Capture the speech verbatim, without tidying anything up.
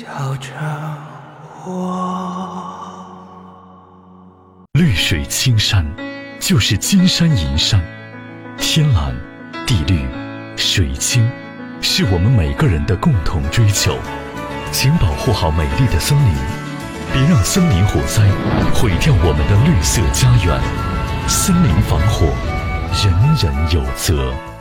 笑着我。 绿水青山就是金山银山，天蓝地绿水清是我们每个人的共同追求。请保护好美丽的森林，别让森林火灾毁掉我们的绿色家园。森林防火，人人有责。